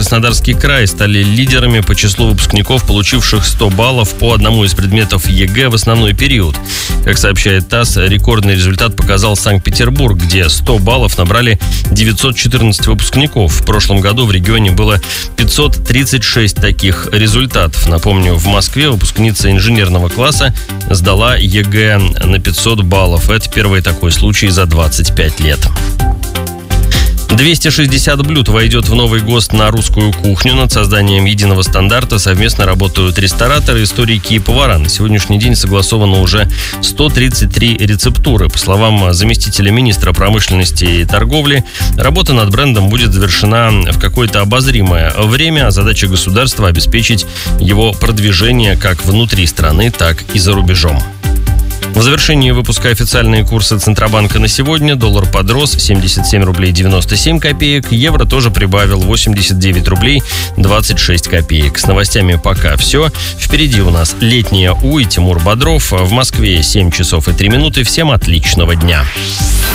Краснодарский край стали лидерами по числу выпускников, получивших 100 баллов по одному из предметов ЕГЭ в основной период. Как сообщает ТАСС, рекордный результат показал Санкт-Петербург, где 100 баллов набрали 914 выпускников. В прошлом году в регионе было 536 таких результатов. Напомню, в Москве выпускница инженерного класса сдала ЕГЭ на 500 баллов. Это первый такой случай за 25 лет. 260 блюд войдет в новый ГОСТ на русскую кухню. Над созданием единого стандарта совместно работают рестораторы, историки и повара. На сегодняшний день согласовано уже 133 рецептуры. По словам заместителя министра промышленности и торговли, работа над брендом будет завершена в какое-то обозримое время, а задача государства – обеспечить его продвижение как внутри страны, так и за рубежом. В завершении выпуска официальные курсы Центробанка на сегодня. Доллар подрос 77 рублей 97 копеек. Евро тоже прибавил 89 рублей 26 копеек. С новостями пока все. Впереди у нас летняя У и Тимур Бодров. В Москве 7 часов и 3 минуты. Всем отличного дня.